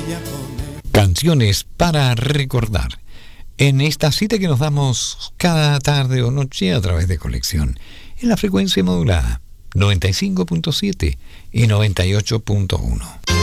Canciones para recordar. En esta cita que nos damos cada tarde o noche a través de Conexión, en la frecuencia modulada 95.7 y 98.1.